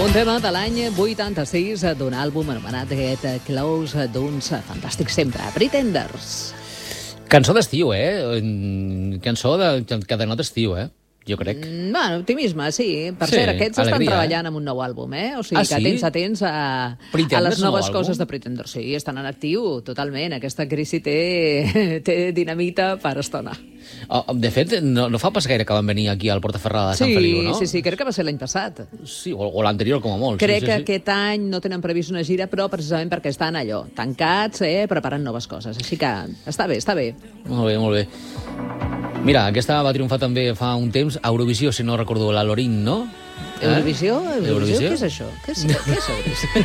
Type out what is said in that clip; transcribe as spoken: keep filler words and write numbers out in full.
Un tema de l'any vuitanta-sis d'un àlbum anomenat Get Close d'uns fantàstics sempre, Pretenders. Cançó d'estiu, eh? Cançó de, que denota estiu, eh? Jo crec. Mm, bueno, optimisme, sí. Per Sí, cert, aquests alegria, estan treballant eh? amb un nou àlbum, eh? O sigui, Ah, que sí? atents, atents a, a les noves nou coses àlbum? de Pretenders. Sí, estan en actiu, totalment. Aquesta crisi té, té dinamita per estona. Oh, de fet, no, no fa pas gaire que van venir aquí al Portaferrada de Sant Sí, Feliu, no? sí, sí, crec que va ser l'any passat. Sí, o, o l'anterior, com a molt. Crec sí, que sí, sí. aquest any no tenen previst una gira, però precisament perquè estan allò, tancats, eh, preparant noves coses. Així que està bé, està bé. Molt bé, molt bé. Mira, aquesta va triomfar també fa un temps a Eurovisió, si no recordo, la Lorin, no? Eurovisió? Eurovisió? Eurovisió? Què és això? Què és, què és Eurovisió?